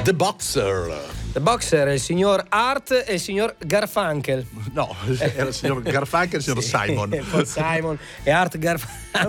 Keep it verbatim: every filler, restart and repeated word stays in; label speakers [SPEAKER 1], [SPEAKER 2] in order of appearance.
[SPEAKER 1] The Boxer.
[SPEAKER 2] The Boxer è il signor Art e il signor Garfunkel.
[SPEAKER 1] No, era il signor Garfunkel e il signor
[SPEAKER 2] Sì,
[SPEAKER 1] Simon.
[SPEAKER 2] Paul Simon e Art Garfunkel.